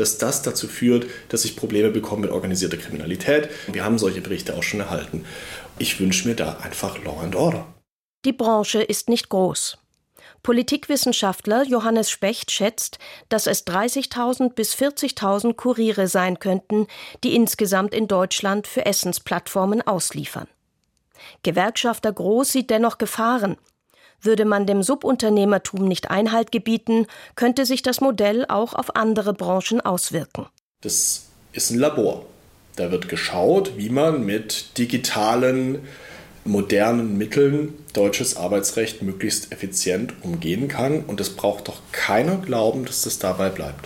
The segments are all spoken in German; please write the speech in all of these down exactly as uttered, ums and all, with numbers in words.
dass das dazu führt, dass ich Probleme bekomme mit organisierter Kriminalität. Wir haben solche Berichte auch schon erhalten. Ich wünsche mir da einfach Law and Order. Die Branche ist nicht groß. Politikwissenschaftler Johannes Specht schätzt, dass es dreißigtausend bis vierzigtausend Kuriere sein könnten, die insgesamt in Deutschland für Essensplattformen ausliefern. Gewerkschafter Groß sieht dennoch Gefahren. Würde man dem Subunternehmertum nicht Einhalt gebieten, könnte sich das Modell auch auf andere Branchen auswirken. Das ist ein Labor. Da wird geschaut, wie man mit digitalen, modernen Mitteln deutsches Arbeitsrecht möglichst effizient umgehen kann. Und es braucht doch keiner glauben, dass das dabei bleibt.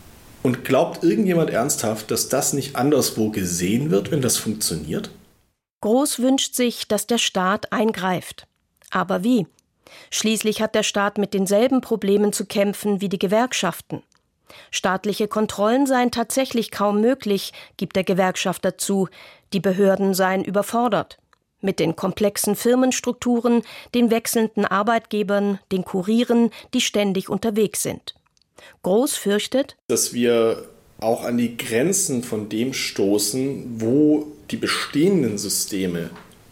Und glaubt irgendjemand ernsthaft, dass das nicht anderswo gesehen wird, wenn das funktioniert? Groß wünscht sich, dass der Staat eingreift. Aber wie? Schließlich hat der Staat mit denselben Problemen zu kämpfen wie die Gewerkschaften. Staatliche Kontrollen seien tatsächlich kaum möglich, gibt der Gewerkschafter zu. Die Behörden seien überfordert. Mit den komplexen Firmenstrukturen, den wechselnden Arbeitgebern, den Kurieren, die ständig unterwegs sind. Groß fürchtet, dass wir auch an die Grenzen von dem stoßen, wo die bestehenden Systeme,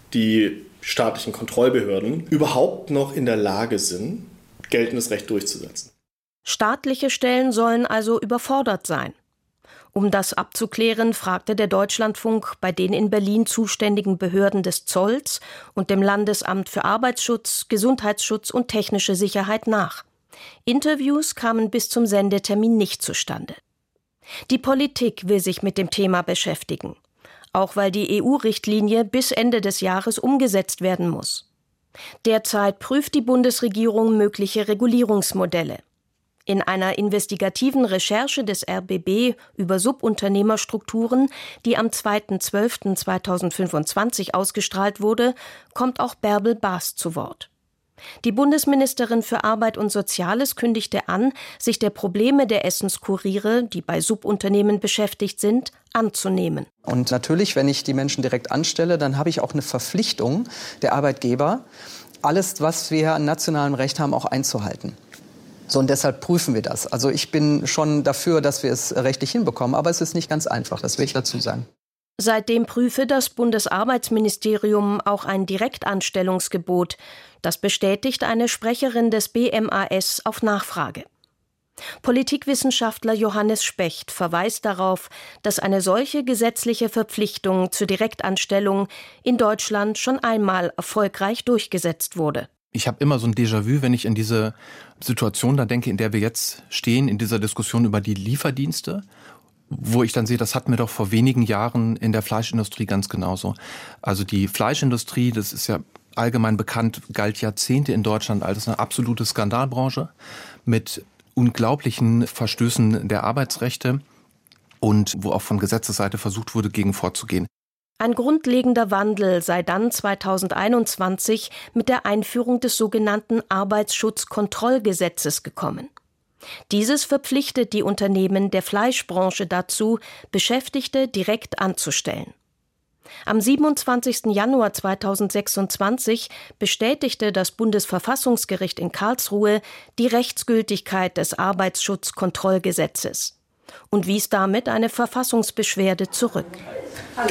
die staatlichen Kontrollbehörden, überhaupt noch in der Lage sind, geltendes Recht durchzusetzen. Staatliche Stellen sollen also überfordert sein. Um das abzuklären, fragte der Deutschlandfunk bei den in Berlin zuständigen Behörden des Zolls und dem Landesamt für Arbeitsschutz, Gesundheitsschutz und technische Sicherheit nach. Interviews kamen bis zum Sendetermin nicht zustande. Die Politik will sich mit dem Thema beschäftigen, auch weil die E U-Richtlinie bis Ende des Jahres umgesetzt werden muss. Derzeit prüft die Bundesregierung mögliche Regulierungsmodelle. In einer investigativen Recherche des R B B über Subunternehmerstrukturen, die am zweiter zwölfter zweitausendfünfundzwanzig ausgestrahlt wurde, kommt auch Bärbel Baas zu Wort. Die Bundesministerin für Arbeit und Soziales kündigte an, sich der Probleme der Essenskuriere, die bei Subunternehmen beschäftigt sind, anzunehmen. Und natürlich, wenn ich die Menschen direkt anstelle, dann habe ich auch eine Verpflichtung der Arbeitgeber, alles, was wir an nationalem Recht haben, auch einzuhalten. So, und deshalb prüfen wir das. Also ich bin schon dafür, dass wir es rechtlich hinbekommen, aber es ist nicht ganz einfach, das will ich dazu sagen. Seitdem prüfe das Bundesarbeitsministerium auch ein Direktanstellungsgebot. Das bestätigt eine Sprecherin des B M A S auf Nachfrage. Politikwissenschaftler Johannes Specht verweist darauf, dass eine solche gesetzliche Verpflichtung zur Direktanstellung in Deutschland schon einmal erfolgreich durchgesetzt wurde. Ich habe immer so ein Déjà-vu, wenn ich in diese Situation da denke, in der wir jetzt stehen, in dieser Diskussion über die Lieferdienste, wo ich dann sehe, das hatten wir doch vor wenigen Jahren in der Fleischindustrie ganz genauso. Also die Fleischindustrie, das ist ja allgemein bekannt, galt Jahrzehnte in Deutschland als eine absolute Skandalbranche mit unglaublichen Verstößen der Arbeitsrechte und wo auch von Gesetzesseite versucht wurde, gegen vorzugehen. Ein grundlegender Wandel sei dann zweitausendeinundzwanzig mit der Einführung des sogenannten Arbeitsschutzkontrollgesetzes gekommen. Dieses verpflichtet die Unternehmen der Fleischbranche dazu, Beschäftigte direkt anzustellen. Am siebenundzwanzigster Januar zweitausendsechsundzwanzig bestätigte das Bundesverfassungsgericht in Karlsruhe die Rechtsgültigkeit des Arbeitsschutzkontrollgesetzes und wies damit eine Verfassungsbeschwerde zurück. Hallo.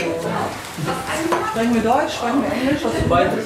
Sprechen wir Deutsch, sprechen wir Englisch? Beides.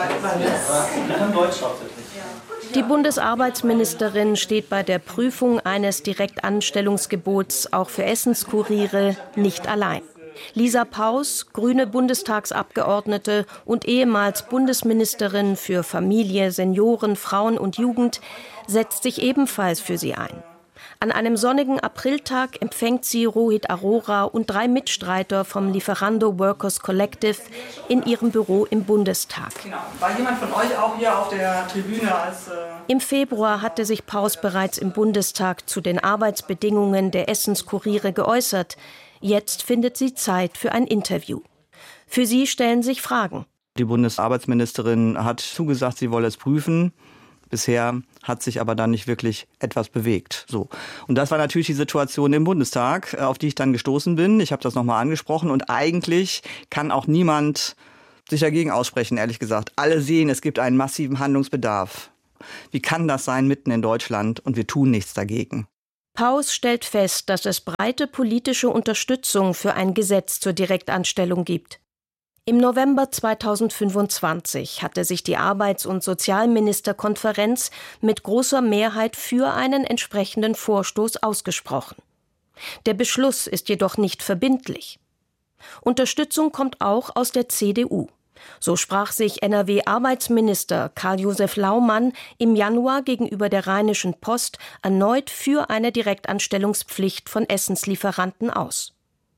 Beides. Die Bundesarbeitsministerin steht bei der Prüfung eines Direktanstellungsgebots auch für Essenskuriere nicht allein. Lisa Paus, grüne Bundestagsabgeordnete und ehemals Bundesministerin für Familie, Senioren, Frauen und Jugend, setzt sich ebenfalls für sie ein. An einem sonnigen Apriltag empfängt sie Rohit Arora und drei Mitstreiter vom Lieferando Workers Collective in ihrem Büro im Bundestag. Genau. War jemand von euch auch hier auf der Tribüne als... Äh Im Februar hatte sich Paus bereits im Bundestag zu den Arbeitsbedingungen der Essenskuriere geäußert. Jetzt findet sie Zeit für ein Interview. Für sie stellen sich Fragen. Die Bundesarbeitsministerin hat zugesagt, sie wolle es prüfen. Bisher hat sich aber dann nicht wirklich etwas bewegt. So. Und das war natürlich die Situation im Bundestag, auf die ich dann gestoßen bin. Ich habe das nochmal angesprochen und eigentlich kann auch niemand sich dagegen aussprechen, ehrlich gesagt. Alle sehen, es gibt einen massiven Handlungsbedarf. Wie kann das sein mitten in Deutschland und wir tun nichts dagegen? Paus stellt fest, dass es breite politische Unterstützung für ein Gesetz zur Direktanstellung gibt. Im November zweitausendfünfundzwanzig hatte sich die Arbeits- und Sozialministerkonferenz mit großer Mehrheit für einen entsprechenden Vorstoß ausgesprochen. Der Beschluss ist jedoch nicht verbindlich. Unterstützung kommt auch aus der C D U. So sprach sich N R W-Arbeitsminister Karl-Josef Laumann im Januar gegenüber der Rheinischen Post erneut für eine Direktanstellungspflicht von Essenslieferanten aus.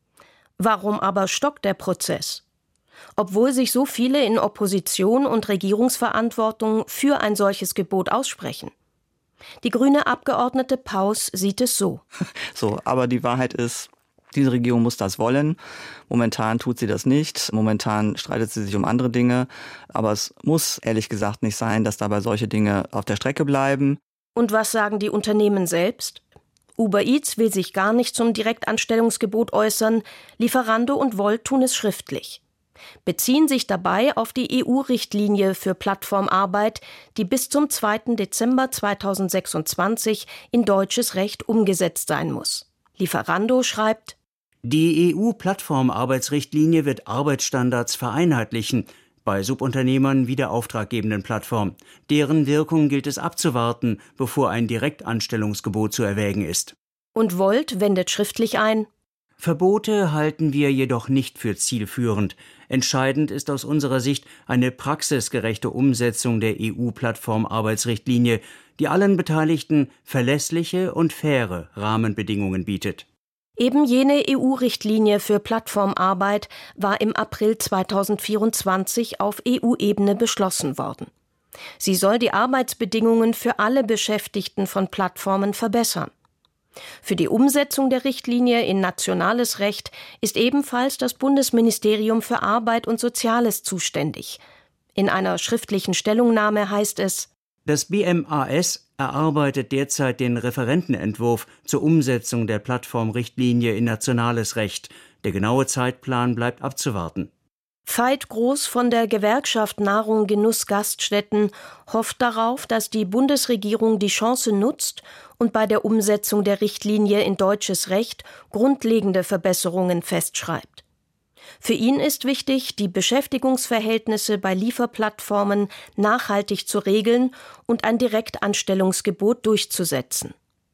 Warum aber stockt der Prozess? Obwohl sich so viele in Opposition und Regierungsverantwortung für ein solches Gebot aussprechen. Die grüne Abgeordnete Paus sieht es so. So, aber die Wahrheit ist, diese Regierung muss das wollen. Momentan tut sie das nicht. Momentan streitet sie sich um andere Dinge. Aber es muss ehrlich gesagt nicht sein, dass dabei solche Dinge auf der Strecke bleiben. Und was sagen die Unternehmen selbst? Uber Eats will sich gar nicht zum Direktanstellungsgebot äußern. Lieferando und Wolt tun es schriftlich. Beziehen sich dabei auf die E U-Richtlinie für Plattformarbeit, die bis zum zweiten Dezember zweitausendsechsundzwanzig in deutsches Recht umgesetzt sein muss. Lieferando schreibt: Die E U-Plattformarbeitsrichtlinie wird Arbeitsstandards vereinheitlichen bei Subunternehmern wie der auftraggebenden Plattform. Deren Wirkung gilt es abzuwarten, bevor ein Direktanstellungsgebot zu erwägen ist. Und Wolt wendet schriftlich ein: Verbote halten wir jedoch nicht für zielführend. Entscheidend ist aus unserer Sicht eine praxisgerechte Umsetzung der E U-Plattformarbeitsrichtlinie, die allen Beteiligten verlässliche und faire Rahmenbedingungen bietet. Eben jene E U-Richtlinie für Plattformarbeit war im April zweitausendvierundzwanzig auf E U-Ebene beschlossen worden. Sie soll die Arbeitsbedingungen für alle Beschäftigten von Plattformen verbessern. Für die Umsetzung der Richtlinie in nationales Recht ist ebenfalls das Bundesministerium für Arbeit und Soziales zuständig. In einer schriftlichen Stellungnahme heißt es: Das B M A S erarbeitet derzeit den Referentenentwurf zur Umsetzung der Plattformrichtlinie in nationales Recht. Der genaue Zeitplan bleibt abzuwarten. Veit Groß von der Gewerkschaft Nahrung Genuss Gaststätten hofft darauf, dass die Bundesregierung die Chance nutzt und bei der Umsetzung der Richtlinie in deutsches Recht grundlegende Verbesserungen festschreibt. Für ihn ist wichtig, die Beschäftigungsverhältnisse bei Lieferplattformen nachhaltig zu regeln und ein Direktanstellungsgebot durchzusetzen.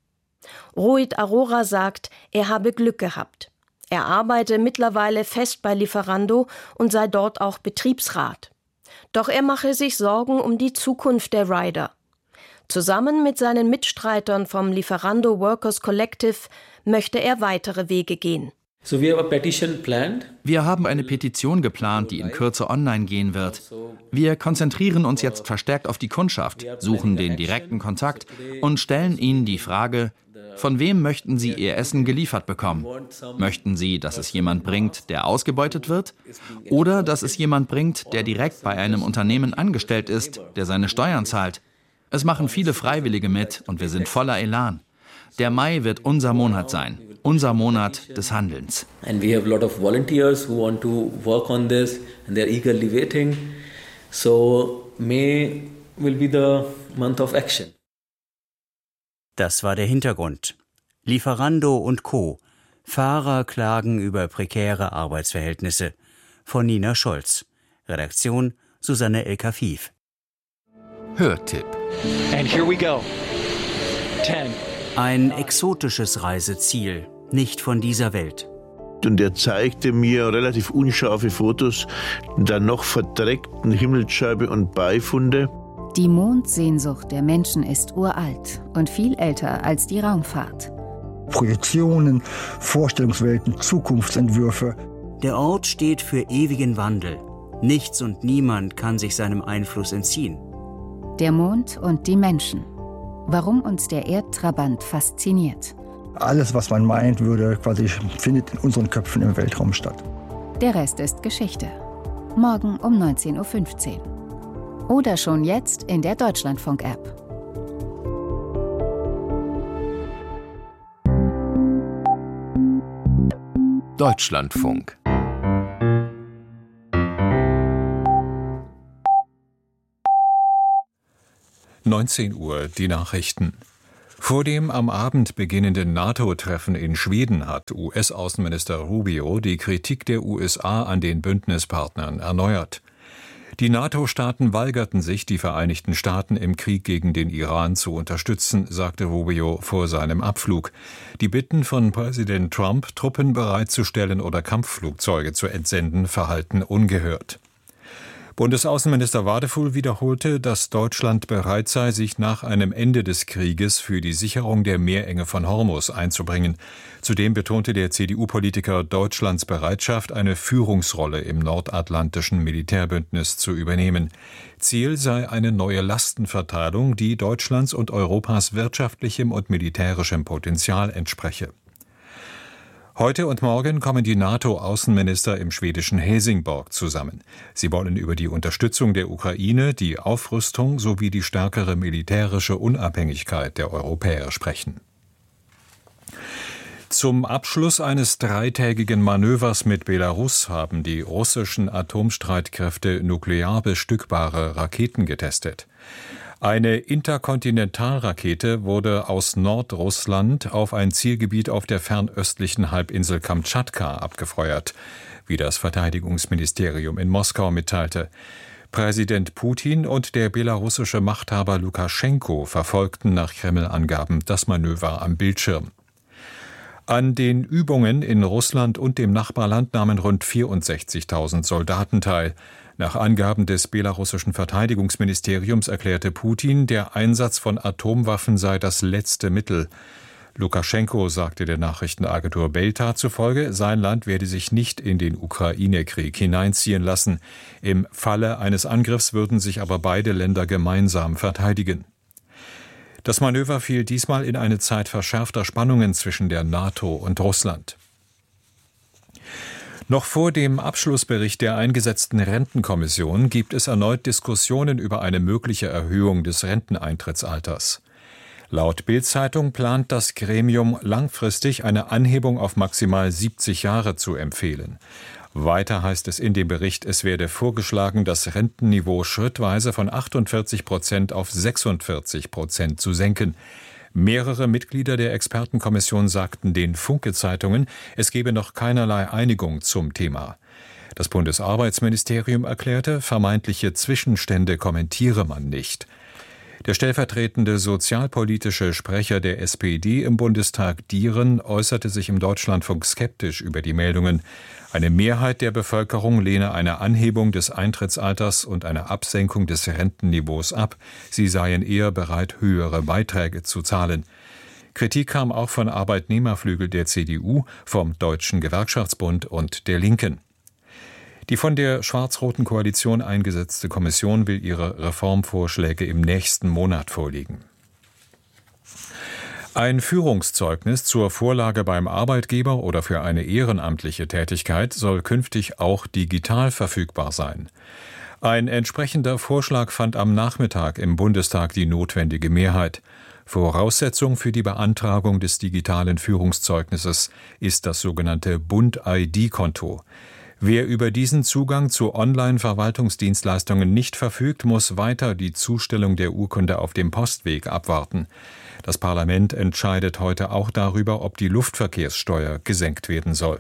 Rohit Arora sagt, er habe Glück gehabt. Er arbeite mittlerweile fest bei Lieferando und sei dort auch Betriebsrat. Doch er mache sich Sorgen um die Zukunft der Rider. Zusammen mit seinen Mitstreitern vom Lieferando Workers Collective möchte er weitere Wege gehen. Wir haben eine Petition geplant, die in Kürze online gehen wird. Wir konzentrieren uns jetzt verstärkt auf die Kundschaft, suchen den direkten Kontakt und stellen ihnen die Frage: Von wem möchten Sie Ihr Essen geliefert bekommen? Möchten Sie, dass es jemand bringt, der ausgebeutet wird? Oder dass es jemand bringt, der direkt bei einem Unternehmen angestellt ist, der seine Steuern zahlt? Es machen viele Freiwillige mit und wir sind voller Elan. Der Mai wird unser Monat sein, unser Monat des Handelns. And we have a lot of volunteers who want to work on this and they're eagerly waiting. So May will be the month of action. Das war der Hintergrund. Lieferando und Co. Fahrer klagen über prekäre Arbeitsverhältnisse. Von Nina Scholz. Redaktion Susanne El-Kafif. Hörtipp. And here we go. Ten. Ein exotisches Reiseziel, nicht von dieser Welt. Und er zeigte mir relativ unscharfe Fotos der noch verdreckten Himmelsscheibe und Beifunde. Die Mondsehnsucht der Menschen ist uralt und viel älter als die Raumfahrt. Projektionen, Vorstellungswelten, Zukunftsentwürfe. Der Ort steht für ewigen Wandel. Nichts und niemand kann sich seinem Einfluss entziehen. Der Mond und die Menschen. Warum uns der Erdtrabant fasziniert. Alles, was man meint, würde quasi findet in unseren Köpfen im Weltraum statt. Der Rest ist Geschichte. Morgen um neunzehn Uhr fünfzehn. Oder schon jetzt in der Deutschlandfunk-App. Deutschlandfunk. neunzehn Uhr, die Nachrichten. Vor dem am Abend beginnenden NATO-Treffen in Schweden hat U S-Außenminister Rubio die Kritik der U S A an den Bündnispartnern erneuert. Die NATO-Staaten weigerten sich, die Vereinigten Staaten im Krieg gegen den Iran zu unterstützen, sagte Rubio vor seinem Abflug. Die Bitten von Präsident Trump, Truppen bereitzustellen oder Kampfflugzeuge zu entsenden, verhalten ungehört. Bundesaußenminister Wadefuhl wiederholte, dass Deutschland bereit sei, sich nach einem Ende des Krieges für die Sicherung der Meerenge von Hormuz einzubringen. Zudem betonte der C D U-Politiker Deutschlands Bereitschaft, eine Führungsrolle im nordatlantischen Militärbündnis zu übernehmen. Ziel sei eine neue Lastenverteilung, die Deutschlands und Europas wirtschaftlichem und militärischem Potenzial entspreche. Heute und morgen kommen die NATO-Außenminister im schwedischen Helsingborg zusammen. Sie wollen über die Unterstützung der Ukraine, die Aufrüstung sowie die stärkere militärische Unabhängigkeit der Europäer sprechen. Zum Abschluss eines dreitägigen Manövers mit Belarus haben die russischen Atomstreitkräfte nuklear bestückbare Raketen getestet. Eine Interkontinentalrakete wurde aus Nordrussland auf ein Zielgebiet auf der fernöstlichen Halbinsel Kamtschatka abgefeuert, wie das Verteidigungsministerium in Moskau mitteilte. Präsident Putin und der belarussische Machthaber Lukaschenko verfolgten nach Kreml-Angaben das Manöver am Bildschirm. An den Übungen in Russland und dem Nachbarland nahmen rund vierundsechzigtausend Soldaten teil. Nach Angaben des belarussischen Verteidigungsministeriums erklärte Putin, der Einsatz von Atomwaffen sei das letzte Mittel. Lukaschenko sagte der Nachrichtenagentur Belta zufolge, sein Land werde sich nicht in den Ukraine-Krieg hineinziehen lassen. Im Falle eines Angriffs würden sich aber beide Länder gemeinsam verteidigen. Das Manöver fiel diesmal in eine Zeit verschärfter Spannungen zwischen der NATO und Russland. Noch vor dem Abschlussbericht der eingesetzten Rentenkommission gibt es erneut Diskussionen über eine mögliche Erhöhung des Renteneintrittsalters. Laut Bild-Zeitung plant das Gremium langfristig eine Anhebung auf maximal siebzig Jahre zu empfehlen. Weiter heißt es in dem Bericht, es werde vorgeschlagen, das Rentenniveau schrittweise von achtundvierzig Prozent auf sechsundvierzig Prozent zu senken. Mehrere Mitglieder der Expertenkommission sagten den Funke-Zeitungen, es gebe noch keinerlei Einigung zum Thema. Das Bundesarbeitsministerium erklärte, vermeintliche Zwischenstände kommentiere man nicht. Der stellvertretende sozialpolitische Sprecher der S P D im Bundestag, Dieren, äußerte sich im Deutschlandfunk skeptisch über die Meldungen. Eine Mehrheit der Bevölkerung lehne eine Anhebung des Eintrittsalters und eine Absenkung des Rentenniveaus ab. Sie seien eher bereit, höhere Beiträge zu zahlen. Kritik kam auch von Arbeitnehmerflügel der C D U, vom Deutschen Gewerkschaftsbund und der Linken. Die von der schwarz-roten Koalition eingesetzte Kommission will ihre Reformvorschläge im nächsten Monat vorlegen. Ein Führungszeugnis zur Vorlage beim Arbeitgeber oder für eine ehrenamtliche Tätigkeit soll künftig auch digital verfügbar sein. Ein entsprechender Vorschlag fand am Nachmittag im Bundestag die notwendige Mehrheit. Voraussetzung für die Beantragung des digitalen Führungszeugnisses ist das sogenannte Bund-I D-Konto. Wer über diesen Zugang zu Online-Verwaltungsdienstleistungen nicht verfügt, muss weiter die Zustellung der Urkunde auf dem Postweg abwarten. Das Parlament entscheidet heute auch darüber, ob die Luftverkehrssteuer gesenkt werden soll.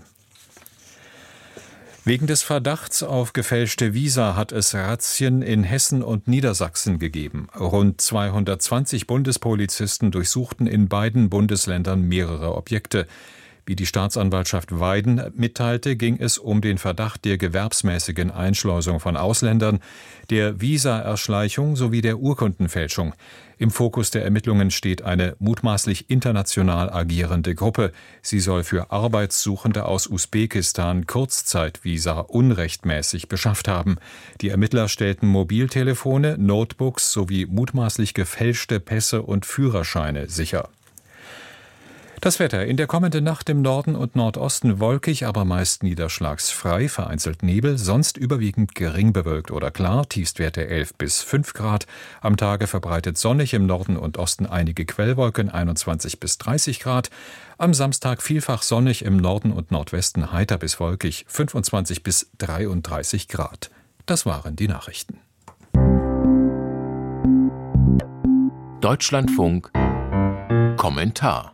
Wegen des Verdachts auf gefälschte Visa hat es Razzien in Hessen und Niedersachsen gegeben. Rund zweihundertzwanzig Bundespolizisten durchsuchten in beiden Bundesländern mehrere Objekte. Wie die Staatsanwaltschaft Weiden mitteilte, ging es um den Verdacht der gewerbsmäßigen Einschleusung von Ausländern, der Visa-Erschleichung sowie der Urkundenfälschung. Im Fokus der Ermittlungen steht eine mutmaßlich international agierende Gruppe. Sie soll für Arbeitssuchende aus Usbekistan Kurzzeitvisa unrechtmäßig beschafft haben. Die Ermittler stellten Mobiltelefone, Notebooks sowie mutmaßlich gefälschte Pässe und Führerscheine sicher. Das Wetter: In der kommenden Nacht im Norden und Nordosten wolkig, aber meist niederschlagsfrei, vereinzelt Nebel, sonst überwiegend gering bewölkt oder klar, Tiefstwerte elf bis fünf Grad. Am Tage verbreitet sonnig, im Norden und Osten einige Quellwolken, einundzwanzig bis dreißig Grad. Am Samstag vielfach sonnig, im Norden und Nordwesten heiter bis wolkig, fünfundzwanzig bis dreiunddreißig Grad. Das waren die Nachrichten. Deutschlandfunk Kommentar.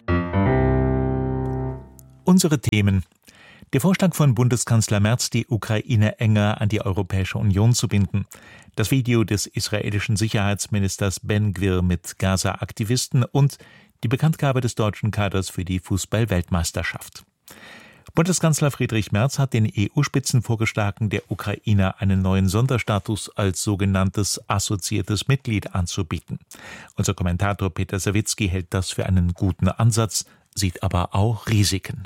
Unsere Themen. Der Vorschlag von Bundeskanzler Merz, die Ukraine enger an die Europäische Union zu binden. Das Video des israelischen Sicherheitsministers Ben Gvir mit Gaza-Aktivisten und die Bekanntgabe des deutschen Kaders für die Fußball-Weltmeisterschaft. Bundeskanzler Friedrich Merz hat den E U-Spitzen vorgeschlagen, der Ukraine einen neuen Sonderstatus als sogenanntes assoziiertes Mitglied anzubieten. Unser Kommentator Peter Sawicki hält das für einen guten Ansatz, sieht aber auch Risiken.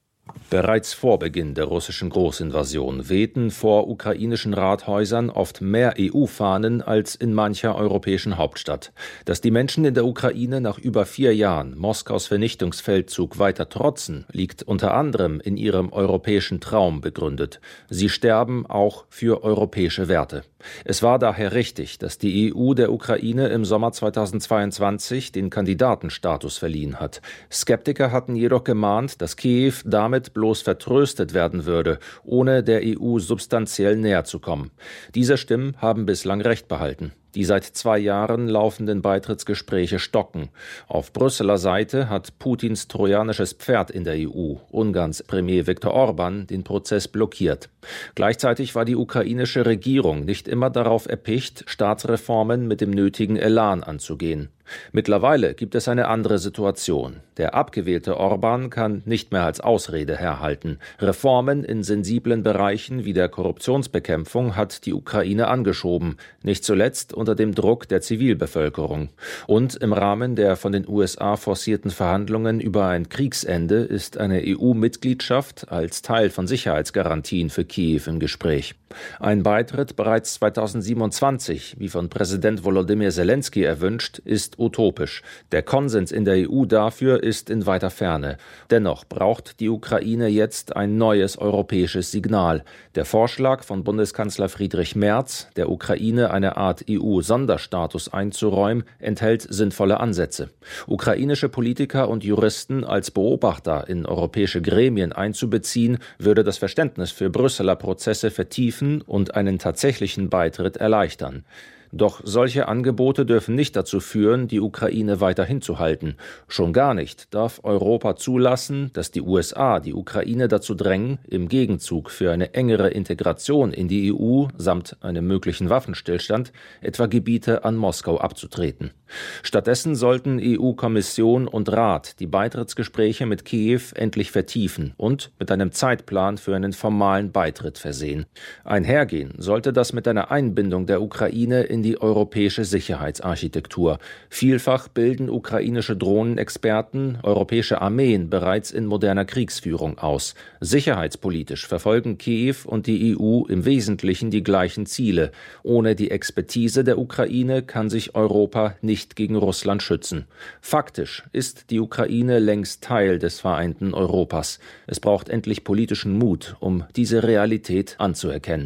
Bereits vor Beginn der russischen Großinvasion wehten vor ukrainischen Rathäusern oft mehr E U-Fahnen als in mancher europäischen Hauptstadt. Dass die Menschen in der Ukraine nach über vier Jahren Moskaus Vernichtungsfeldzug weiter trotzen, liegt unter anderem in ihrem europäischen Traum begründet. Sie sterben auch für europäische Werte. Es war daher richtig, dass die E U der Ukraine im Sommer zweitausendzweiundzwanzig den Kandidatenstatus verliehen hat. Skeptiker hatten jedoch gemahnt, dass Kiew damit bloß vertröstet werden würde, ohne der E U substanziell näher zu kommen. Diese Stimmen haben bislang Recht behalten. Die seit zwei Jahren laufenden Beitrittsgespräche stocken. Auf Brüsseler Seite hat Putins trojanisches Pferd in der E U, Ungarns Premier Viktor Orban, den Prozess blockiert. Gleichzeitig war die ukrainische Regierung nicht immer darauf erpicht, Staatsreformen mit dem nötigen Elan anzugehen. Mittlerweile gibt es eine andere Situation. Der abgewählte Orban kann nicht mehr als Ausrede herhalten. Reformen in sensiblen Bereichen wie der Korruptionsbekämpfung hat die Ukraine angeschoben, nicht zuletzt unter dem Druck der Zivilbevölkerung. Und im Rahmen der von den U S A forcierten Verhandlungen über ein Kriegsende ist eine E U-Mitgliedschaft als Teil von Sicherheitsgarantien für Kiew im Gespräch. Ein Beitritt bereits zweitausendsiebenundzwanzig, wie von Präsident Volodymyr Zelensky erwünscht, ist utopisch. Der Konsens in der E U dafür ist in weiter Ferne. Dennoch braucht die Ukraine jetzt ein neues europäisches Signal. Der Vorschlag von Bundeskanzler Friedrich Merz, der Ukraine eine Art E U-Sonderstatus einzuräumen, enthält sinnvolle Ansätze. Ukrainische Politiker und Juristen als Beobachter in europäische Gremien einzubeziehen, würde das Verständnis für Brüsseler Prozesse vertiefen und einen tatsächlichen Beitritt erleichtern. Doch solche Angebote dürfen nicht dazu führen, die Ukraine weiter hinzuhalten. Schon gar nicht darf Europa zulassen, dass die U S A die Ukraine dazu drängen, im Gegenzug für eine engere Integration in die E U samt einem möglichen Waffenstillstand etwa Gebiete an Moskau abzutreten. Stattdessen sollten E U-Kommission und Rat die Beitrittsgespräche mit Kiew endlich vertiefen und mit einem Zeitplan für einen formalen Beitritt versehen. Einhergehen sollte das mit einer Einbindung der Ukraine in die europäische Sicherheitsarchitektur. Vielfach bilden ukrainische Drohnenexperten europäische Armeen bereits in moderner Kriegsführung aus. Sicherheitspolitisch verfolgen Kiew und die E U im Wesentlichen die gleichen Ziele. Ohne die Expertise der Ukraine kann sich Europa nicht gegen Russland schützen. Faktisch ist die Ukraine längst Teil des vereinten Europas. Es braucht endlich politischen Mut, um diese Realität anzuerkennen.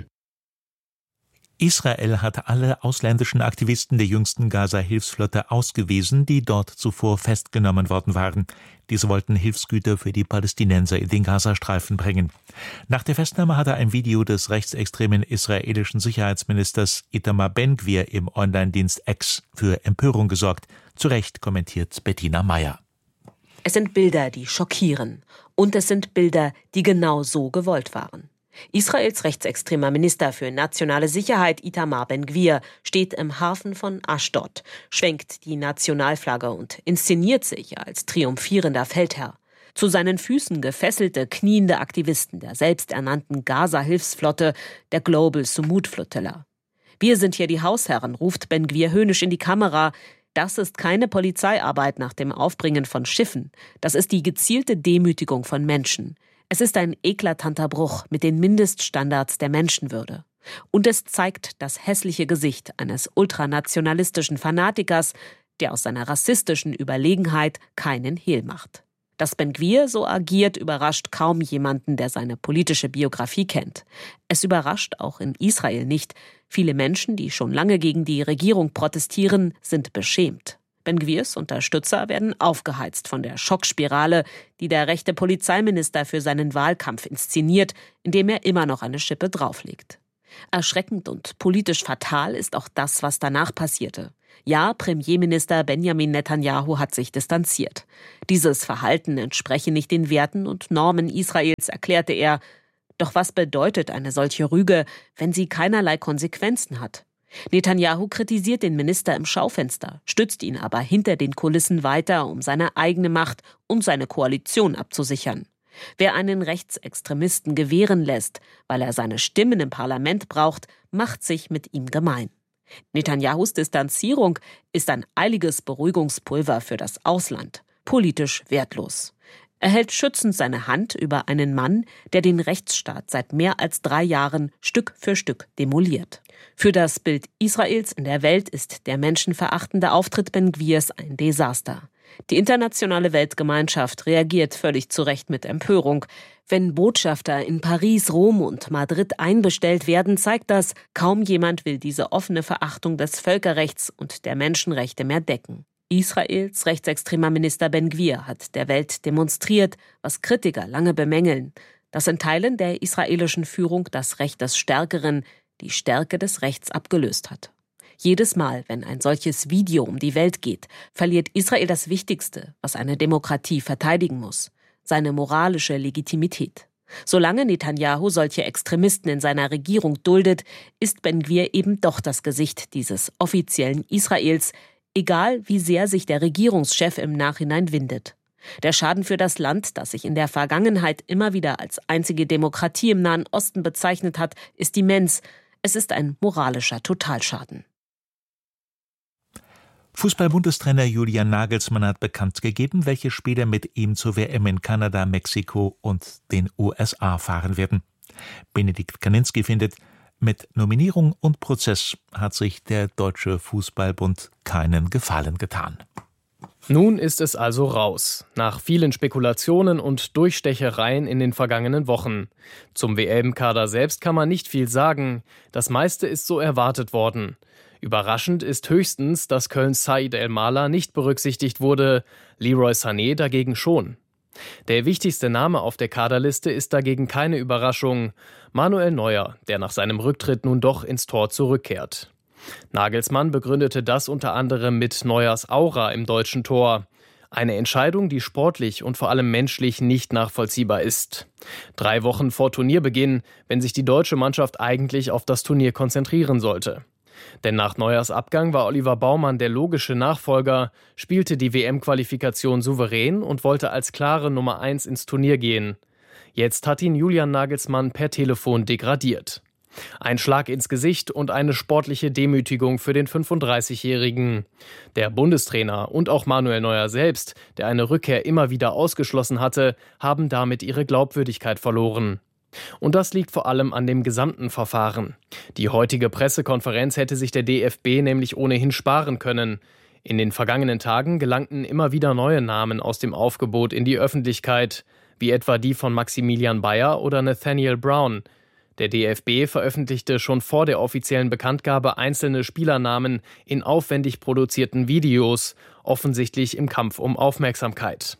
Israel hat alle ausländischen Aktivisten der jüngsten Gaza-Hilfsflotte ausgewiesen, die dort zuvor festgenommen worden waren. Diese wollten Hilfsgüter für die Palästinenser in den Gazastreifen bringen. Nach der Festnahme hatte ein Video des rechtsextremen israelischen Sicherheitsministers Itamar Ben Gvir im Online-Dienst X für Empörung gesorgt. Zu Recht kommentiert Bettina Meyer. Es sind Bilder, die schockieren. Und es sind Bilder, die genau so gewollt waren. Israels rechtsextremer Minister für nationale Sicherheit Itamar Ben Gvir steht im Hafen von Aschdod, schwenkt die Nationalflagge und inszeniert sich als triumphierender Feldherr. Zu seinen Füßen gefesselte, kniende Aktivisten der selbsternannten Gaza-Hilfsflotte, der Global Sumud Flotilla. Wir sind hier die Hausherren, ruft Ben Gvir höhnisch in die Kamera. Das ist keine Polizeiarbeit nach dem Aufbringen von Schiffen. Das ist die gezielte Demütigung von Menschen. Es ist ein eklatanter Bruch mit den Mindeststandards der Menschenwürde. Und es zeigt das hässliche Gesicht eines ultranationalistischen Fanatikers, der aus seiner rassistischen Überlegenheit keinen Hehl macht. Dass Ben Gvir so agiert, überrascht kaum jemanden, der seine politische Biografie kennt. Es überrascht auch in Israel nicht. Viele Menschen, die schon lange gegen die Regierung protestieren, sind beschämt. Ben Gvirs Unterstützer werden aufgeheizt von der Schockspirale, die der rechte Polizeiminister für seinen Wahlkampf inszeniert, indem er immer noch eine Schippe drauflegt. Erschreckend und politisch fatal ist auch das, was danach passierte. Ja, Premierminister Benjamin Netanyahu hat sich distanziert. Dieses Verhalten entspreche nicht den Werten und Normen Israels, erklärte er. Doch was bedeutet eine solche Rüge, wenn sie keinerlei Konsequenzen hat? Netanyahu kritisiert den Minister im Schaufenster, stützt ihn aber hinter den Kulissen weiter, um seine eigene Macht und seine Koalition abzusichern. Wer einen Rechtsextremisten gewähren lässt, weil er seine Stimmen im Parlament braucht, macht sich mit ihm gemein. Netanyahus Distanzierung ist ein eiliges Beruhigungspulver für das Ausland, politisch wertlos. Er hält schützend seine Hand über einen Mann, der den Rechtsstaat seit mehr als drei Jahren Stück für Stück demoliert. Für das Bild Israels in der Welt ist der menschenverachtende Auftritt Ben-Gvirs ein Desaster. Die internationale Weltgemeinschaft reagiert völlig zu Recht mit Empörung. Wenn Botschafter in Paris, Rom und Madrid einbestellt werden, zeigt das, kaum jemand will diese offene Verachtung des Völkerrechts und der Menschenrechte mehr decken. Israels rechtsextremer Minister Ben-Gvir hat der Welt demonstriert, was Kritiker lange bemängeln, dass in Teilen der israelischen Führung das Recht des Stärkeren die Stärke des Rechts abgelöst hat. Jedes Mal, wenn ein solches Video um die Welt geht, verliert Israel das Wichtigste, was eine Demokratie verteidigen muss: seine moralische Legitimität. Solange Netanyahu solche Extremisten in seiner Regierung duldet, ist Ben-Gvir eben doch das Gesicht dieses offiziellen Israels, egal wie sehr sich der Regierungschef im Nachhinein windet. Der Schaden für das Land, das sich in der Vergangenheit immer wieder als einzige Demokratie im Nahen Osten bezeichnet hat, ist immens. Es ist ein moralischer Totalschaden. Fußball-Bundestrainer Julian Nagelsmann hat bekannt gegeben, welche Spieler mit ihm zur W M in Kanada, Mexiko und den U S A fahren werden. Benedikt Kaninski findet, mit Nominierung und Prozess hat sich der Deutsche Fußballbund keinen Gefallen getan. Nun ist es also raus, nach vielen Spekulationen und Durchstechereien in den vergangenen Wochen. Zum W M-Kader selbst kann man nicht viel sagen, das meiste ist so erwartet worden. Überraschend ist höchstens, dass Kölns Said El-Mala nicht berücksichtigt wurde, Leroy Sané dagegen schon. Der wichtigste Name auf der Kaderliste ist dagegen keine Überraschung: Manuel Neuer, der nach seinem Rücktritt nun doch ins Tor zurückkehrt. Nagelsmann begründete das unter anderem mit Neuers Aura im deutschen Tor. Eine Entscheidung, die sportlich und vor allem menschlich nicht nachvollziehbar ist. Drei Wochen vor Turnierbeginn, wenn sich die deutsche Mannschaft eigentlich auf das Turnier konzentrieren sollte. Denn nach Neuers Abgang war Oliver Baumann der logische Nachfolger, spielte die W M-Qualifikation souverän und wollte als klare Nummer eins ins Turnier gehen. Jetzt hat ihn Julian Nagelsmann per Telefon degradiert. Ein Schlag ins Gesicht und eine sportliche Demütigung für den fünfunddreißigjährigen. Der Bundestrainer und auch Manuel Neuer selbst, der eine Rückkehr immer wieder ausgeschlossen hatte, haben damit ihre Glaubwürdigkeit verloren. Und das liegt vor allem an dem gesamten Verfahren. Die heutige Pressekonferenz hätte sich der D F B nämlich ohnehin sparen können. In den vergangenen Tagen gelangten immer wieder neue Namen aus dem Aufgebot in die Öffentlichkeit, wie etwa die von Maximilian Bayer oder Nathaniel Brown. Der D F B veröffentlichte schon vor der offiziellen Bekanntgabe einzelne Spielernamen in aufwendig produzierten Videos, offensichtlich im Kampf um Aufmerksamkeit.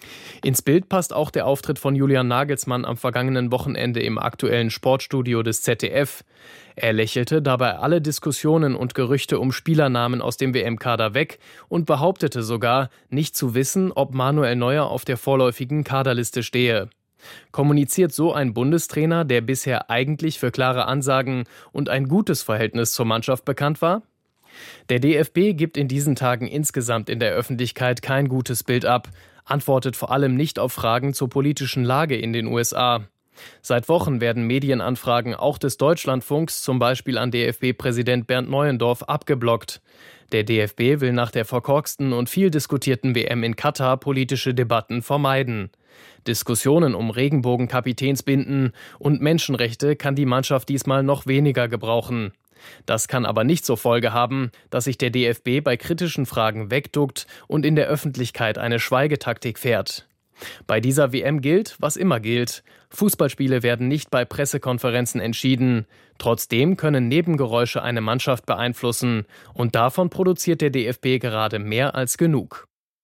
Ins Bild passt auch der Auftritt von Julian Nagelsmann am vergangenen Wochenende im aktuellen Sportstudio des Z D F. Er lächelte dabei alle Diskussionen und Gerüchte um Spielernamen aus dem W M-Kader weg und behauptete sogar, nicht zu wissen, ob Manuel Neuer auf der vorläufigen Kaderliste stehe. Kommuniziert so ein Bundestrainer, der bisher eigentlich für klare Ansagen und ein gutes Verhältnis zur Mannschaft bekannt war? Der D F B gibt in diesen Tagen insgesamt in der Öffentlichkeit kein gutes Bild ab, antwortet vor allem nicht auf Fragen zur politischen Lage in den U S A. Seit Wochen werden Medienanfragen auch des Deutschlandfunks, zum Beispiel an D F B-Präsident Bernd Neuendorf, abgeblockt. Der D F B will nach der verkorksten und viel diskutierten W M in Katar politische Debatten vermeiden. Diskussionen um Regenbogenkapitänsbinden und Menschenrechte kann die Mannschaft diesmal noch weniger gebrauchen. Das kann aber nicht zur Folge haben, dass sich der D F B bei kritischen Fragen wegduckt und in der Öffentlichkeit eine Schweigetaktik fährt. Bei dieser W M gilt, was immer gilt: Fußballspiele werden nicht bei Pressekonferenzen entschieden. Trotzdem können Nebengeräusche eine Mannschaft beeinflussen, und davon produziert der D F B gerade mehr als genug.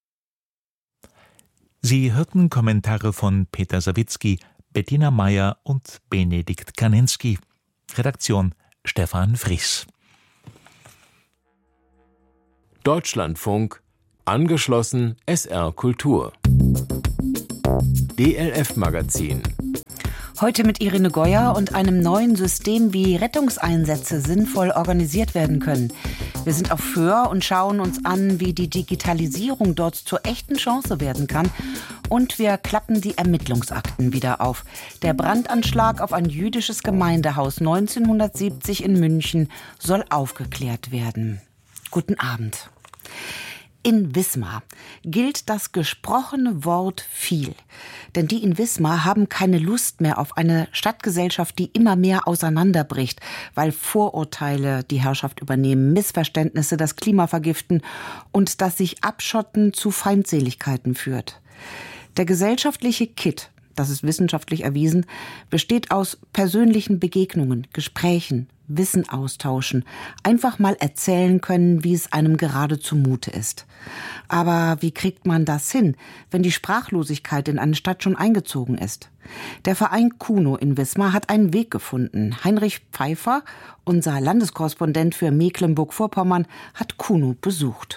Sie hörten Kommentare von Peter Sawicki, Bettina Meyer und Benedikt Kaninski. Redaktion Stefan Fries. Deutschlandfunk, angeschlossen S R Kultur. D L F-Magazin. Heute mit Irene Goyer und einem neuen System, wie Rettungseinsätze sinnvoll organisiert werden können. Wir sind auf Föhr und schauen uns an, wie die Digitalisierung dort zur echten Chance werden kann. Und wir klappen die Ermittlungsakten wieder auf. Der Brandanschlag auf ein jüdisches Gemeindehaus neunzehnhundertsiebzig in München soll aufgeklärt werden. Guten Abend. In Wismar gilt das gesprochene Wort viel. Denn die in Wismar haben keine Lust mehr auf eine Stadtgesellschaft, die immer mehr auseinanderbricht, weil Vorurteile die Herrschaft übernehmen, Missverständnisse das Klima vergiften und das sich Abschotten zu Feindseligkeiten führt. Der gesellschaftliche Kitt, das ist wissenschaftlich erwiesen, besteht aus persönlichen Begegnungen, Gesprächen, Wissen austauschen, einfach mal erzählen können, wie es einem gerade zumute ist. Aber wie kriegt man das hin, wenn die Sprachlosigkeit in eine Stadt schon eingezogen ist? Der Verein Kuno in Wismar hat einen Weg gefunden. Heinrich Pfeiffer, unser Landeskorrespondent für Mecklenburg-Vorpommern, hat Kuno besucht.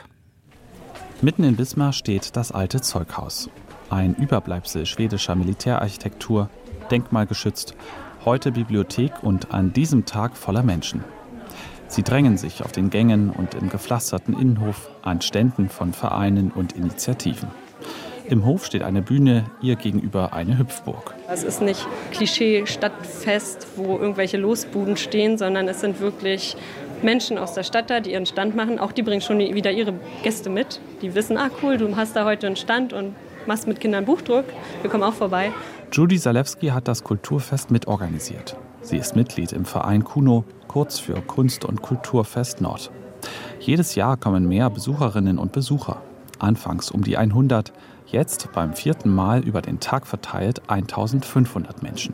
Mitten in Wismar steht das alte Zeughaus. Ein Überbleibsel schwedischer Militärarchitektur, denkmalgeschützt, heute Bibliothek und an diesem Tag voller Menschen. Sie drängen sich auf den Gängen und im gepflasterten Innenhof an Ständen von Vereinen und Initiativen. Im Hof steht eine Bühne, ihr gegenüber eine Hüpfburg. Es ist nicht Klischee-Stadtfest, wo irgendwelche Losbuden stehen, sondern es sind wirklich Menschen aus der Stadt da, die ihren Stand machen. Auch die bringen schon wieder ihre Gäste mit. Die wissen, ah cool, du hast da heute einen Stand und machst mit Kindern Buchdruck. Wir kommen auch vorbei. Judy Zalewski hat das Kulturfest mitorganisiert. Sie ist Mitglied im Verein Kuno, kurz für Kunst- und Kulturfest Nord. Jedes Jahr kommen mehr Besucherinnen und Besucher. Anfangs um die hundert, jetzt beim vierten Mal über den Tag verteilt eintausendfünfhundert Menschen.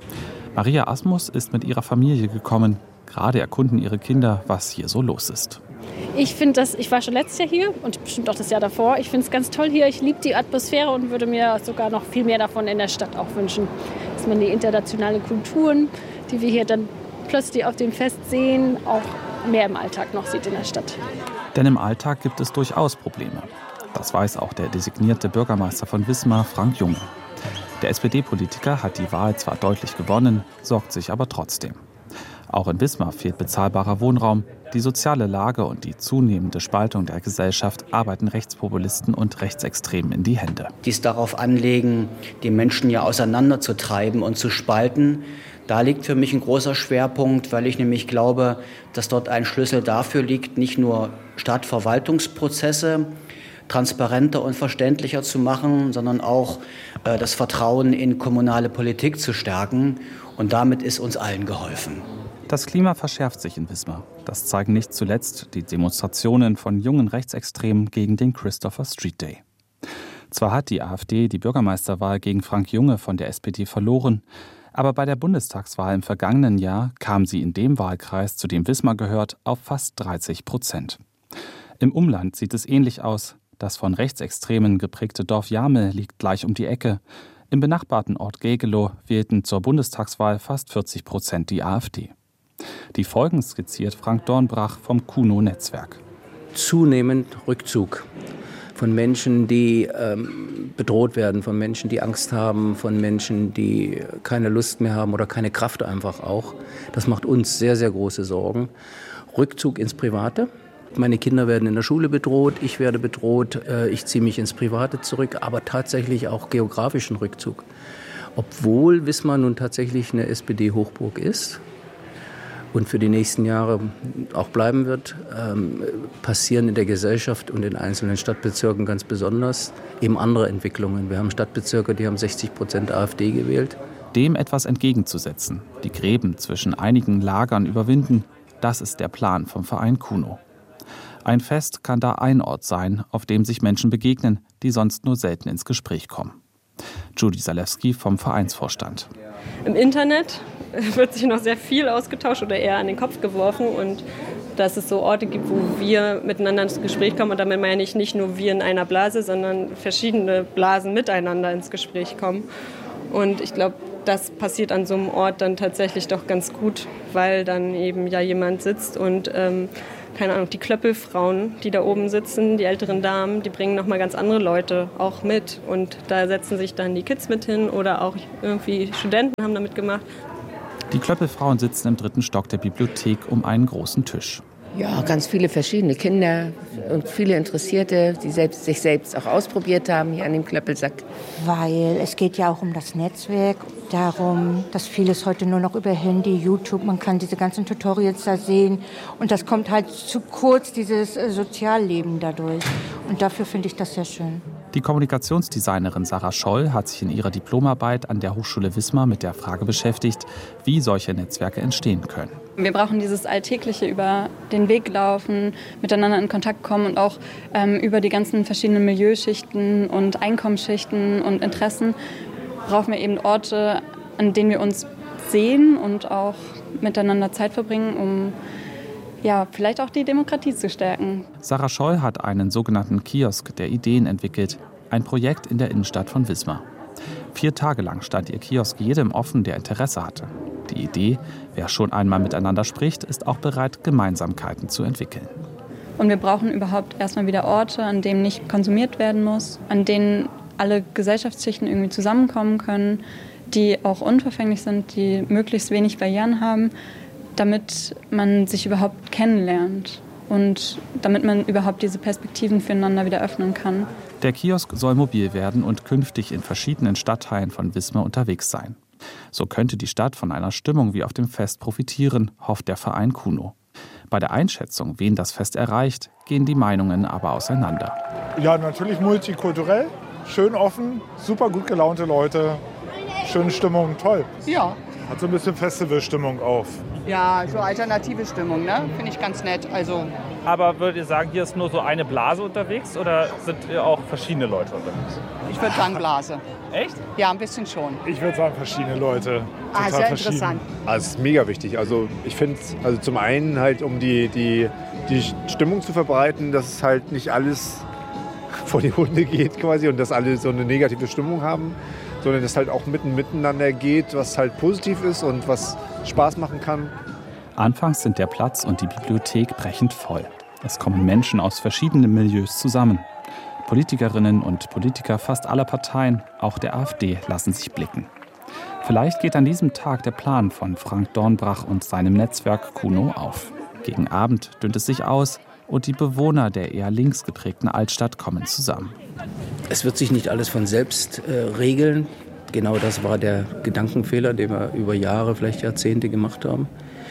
Maria Asmus ist mit ihrer Familie gekommen. Gerade erkunden ihre Kinder, was hier so los ist. Ich finde das, ich war schon letztes Jahr hier und bestimmt auch das Jahr davor. Ich finde es ganz toll hier. Ich liebe die Atmosphäre und würde mir sogar noch viel mehr davon in der Stadt auch wünschen. Dass man die internationalen Kulturen, die wir hier dann plötzlich auf dem Fest sehen, auch mehr im Alltag noch sieht in der Stadt. Denn im Alltag gibt es durchaus Probleme. Das weiß auch der designierte Bürgermeister von Wismar, Frank Junge. Der S P D-Politiker hat die Wahl zwar deutlich gewonnen, sorgt sich aber trotzdem. Auch in Wismar fehlt bezahlbarer Wohnraum. Die soziale Lage und die zunehmende Spaltung der Gesellschaft arbeiten Rechtspopulisten und Rechtsextremen in die Hände. Die es darauf anlegen, die Menschen ja auseinanderzutreiben und zu spalten. Da liegt für mich ein großer Schwerpunkt, weil ich nämlich glaube, dass dort ein Schlüssel dafür liegt, nicht nur Stadtverwaltungsprozesse transparenter und verständlicher zu machen, sondern auch äh, das Vertrauen in kommunale Politik zu stärken. Und damit ist uns allen geholfen. Das Klima verschärft sich in Wismar. Das zeigen nicht zuletzt die Demonstrationen von jungen Rechtsextremen gegen den Christopher Street Day. Zwar hat die AfD die Bürgermeisterwahl gegen Frank Junge von der S P D verloren, aber bei der Bundestagswahl im vergangenen Jahr kam sie in dem Wahlkreis, zu dem Wismar gehört, auf fast dreißig Prozent. Im Umland sieht es ähnlich aus. Das von Rechtsextremen geprägte Dorf Jamel liegt gleich um die Ecke. Im benachbarten Ort Gegelow wählten zur Bundestagswahl fast vierzig Prozent die AfD. Die Folgen skizziert Frank Dornbrach vom Kuno-Netzwerk. Zunehmend Rückzug von Menschen, die ähm, bedroht werden, von Menschen, die Angst haben, von Menschen, die keine Lust mehr haben oder keine Kraft einfach auch. Das macht uns sehr, sehr große Sorgen. Rückzug ins Private. Meine Kinder werden in der Schule bedroht, ich werde bedroht, äh, ich ziehe mich ins Private zurück, aber tatsächlich auch geografischen Rückzug. Obwohl Wismar nun tatsächlich eine S P D-Hochburg ist und für die nächsten Jahre auch bleiben wird, ähm, passieren in der Gesellschaft und in einzelnen Stadtbezirken ganz besonders eben andere Entwicklungen. Wir haben Stadtbezirke, die haben sechzig Prozent AfD gewählt. Dem etwas entgegenzusetzen, die Gräben zwischen einigen Lagern überwinden, das ist der Plan vom Verein Kuno. Ein Fest kann da ein Ort sein, auf dem sich Menschen begegnen, die sonst nur selten ins Gespräch kommen. Judy Zalewski vom Vereinsvorstand. Im Internet wird sich noch sehr viel ausgetauscht oder eher an den Kopf geworfen. Und dass es so Orte gibt, wo wir miteinander ins Gespräch kommen. Und damit meine ich nicht nur wir in einer Blase, sondern verschiedene Blasen miteinander ins Gespräch kommen. Und ich glaube, das passiert an so einem Ort dann tatsächlich doch ganz gut, weil dann eben ja jemand sitzt und ähm, keine Ahnung, die Klöppelfrauen, die da oben sitzen, die älteren Damen, die bringen nochmal ganz andere Leute auch mit. Und da setzen sich dann die Kids mit hin oder auch irgendwie Studenten haben da mitgemacht. Die Klöppelfrauen sitzen im dritten Stock der Bibliothek um einen großen Tisch. Ja, ganz viele verschiedene Kinder und viele Interessierte, die selbst, sich selbst auch ausprobiert haben hier an dem Klöppelsack. Weil es geht ja auch um das Netzwerk, darum, dass vieles heute nur noch über Handy, YouTube, man kann diese ganzen Tutorials da sehen. Und das kommt halt zu kurz, dieses Sozialleben dadurch. Und dafür finde ich das sehr schön. Die Kommunikationsdesignerin Sarah Scholl hat sich in ihrer Diplomarbeit an der Hochschule Wismar mit der Frage beschäftigt, wie solche Netzwerke entstehen können. Wir brauchen dieses alltägliche über den Weg laufen, miteinander in Kontakt kommen und auch ähm, über die ganzen verschiedenen Milieuschichten und Einkommensschichten und Interessen brauchen wir eben Orte, an denen wir uns sehen und auch miteinander Zeit verbringen, um ja, vielleicht auch die Demokratie zu stärken. Sarah Scholl hat einen sogenannten Kiosk der Ideen entwickelt, ein Projekt in der Innenstadt von Wismar. Vier Tage lang stand ihr Kiosk jedem offen, der Interesse hatte. Die Idee, wer schon einmal miteinander spricht, ist auch bereit, Gemeinsamkeiten zu entwickeln. Und wir brauchen überhaupt erstmal wieder Orte, an denen nicht konsumiert werden muss, an denen alle Gesellschaftsschichten irgendwie zusammenkommen können, die auch unverfänglich sind, die möglichst wenig Barrieren haben, damit man sich überhaupt kennenlernt und damit man überhaupt diese Perspektiven füreinander wieder öffnen kann. Der Kiosk soll mobil werden und künftig in verschiedenen Stadtteilen von Wismar unterwegs sein. So könnte die Stadt von einer Stimmung wie auf dem Fest profitieren, hofft der Verein Kuno. Bei der Einschätzung, wen das Fest erreicht, gehen die Meinungen aber auseinander. Ja, natürlich multikulturell, schön offen, super gut gelaunte Leute, schöne Stimmung, toll. Ja. Hat so ein bisschen Festivalstimmung auf. Ja, so alternative Stimmung, ne? Finde ich ganz nett. Also. Aber würdet ihr sagen, hier ist nur so eine Blase unterwegs oder sind auch verschiedene Leute unterwegs? Ich würde sagen Blase. Echt? Ja, ein bisschen schon. Ich würde sagen verschiedene Leute. Ah, sehr interessant. Also es ist mega wichtig. Also ich finde es also zum einen halt, um die, die, die Stimmung zu verbreiten, dass es halt nicht alles vor die Hunde geht quasi und dass alle so eine negative Stimmung haben, sondern dass halt auch mitten miteinander geht, was halt positiv ist und was Spaß machen kann. Anfangs sind der Platz und die Bibliothek brechend voll. Es kommen Menschen aus verschiedenen Milieus zusammen. Politikerinnen und Politiker fast aller Parteien, auch der AfD, lassen sich blicken. Vielleicht geht an diesem Tag der Plan von Frank Dornbrach und seinem Netzwerk Kuno auf. Gegen Abend dünnt es sich aus und die Bewohner der eher links geprägten Altstadt kommen zusammen. Es wird sich nicht alles von selbst äh, regeln. Genau das war der Gedankenfehler, den wir über Jahre, vielleicht Jahrzehnte gemacht haben.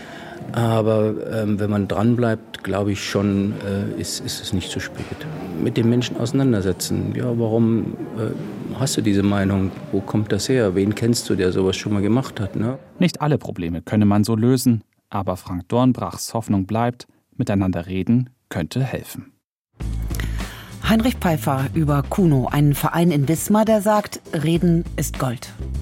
Aber ähm, wenn man dranbleibt, glaube ich schon, äh, ist, ist es nicht zu spät. Mit den Menschen auseinandersetzen. Ja, warum äh, hast du diese Meinung? Wo kommt das her? Wen kennst du, der sowas schon mal gemacht hat? Ne? Nicht alle Probleme könne man so lösen, aber Frank Dornbrachs Hoffnung bleibt, miteinander reden könnte helfen. Heinrich Pfeiffer über Kuno, einen Verein in Wismar, der sagt, Reden ist Gold.